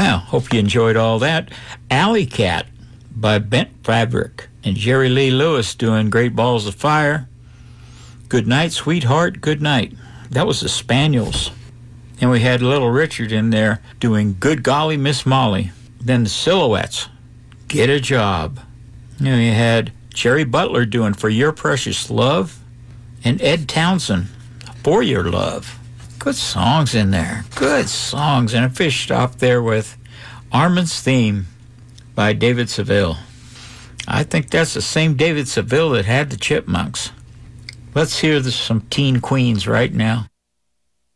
Wow, hope you enjoyed all that. Alley Cat by Bent Fabric and Jerry Lee Lewis doing Great Balls of Fire. Good Night, Sweetheart, Good Night. That was the Spaniels. And we had Little Richard in there doing Good Golly, Miss Molly. Then the Silhouettes, Get a Job. And we had Jerry Butler doing For Your Precious Love, and Ed Townsend, For Your Love. Good songs in there. Good songs. And I fished off there with Armin's Theme by David Seville. I think that's the same David Seville that had the Chipmunks. Let's hear some Teen Queens right now.